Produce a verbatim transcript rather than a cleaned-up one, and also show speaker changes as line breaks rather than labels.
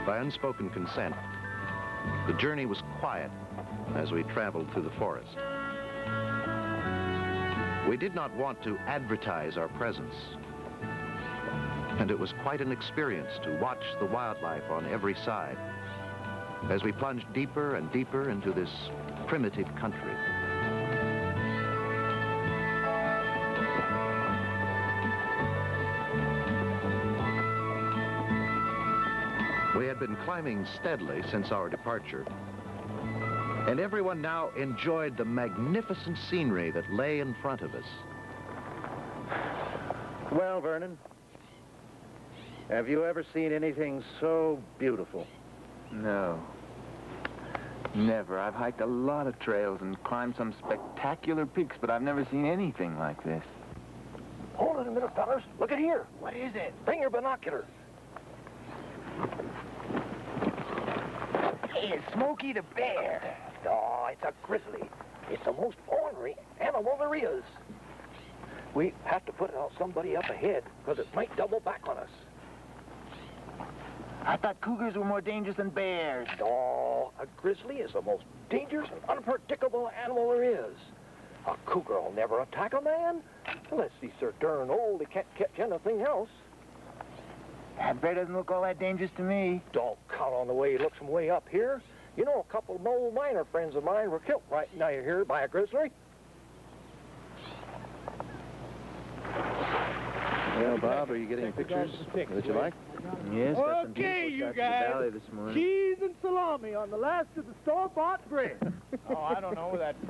By unspoken consent, the journey was quiet as we traveled through the forest. We did not want to advertise our presence, and it was quite an experience to watch the wildlife on every side as we plunged deeper and deeper into this primitive country. We had been climbing steadily since our departure, and everyone now enjoyed the magnificent scenery that lay in front of us. Well, Vernon, have you ever seen anything so beautiful?
No. Never. I've hiked a lot of trails and climbed some spectacular peaks, but I've never seen anything like this.
Hold it a minute, fellas. Look at here.
What is it?
Bring your binoculars.
Hey, it's Smokey the Bear.
Oh, it's a grizzly. It's the most ornery animal there is. We have to put out somebody up ahead, because it might double back on us.
I thought cougars were more dangerous than bears.
No, a grizzly is the most dangerous and unpredictable animal there is. A cougar will never attack a man unless he's so darn old he can't catch anything else.
That bear doesn't look all that dangerous to me.
Don't count on the way he looks from way up here. You know, a couple of old miner friends of mine were killed right now here by a grizzly.
Well, Bob, are you getting pictures that you like?
Yes, got some
Okay,
beautiful
you
shots of the
guys.
valley this morning.
Cheese and salami on the last of the store-bought bread.
Oh, I don't know. That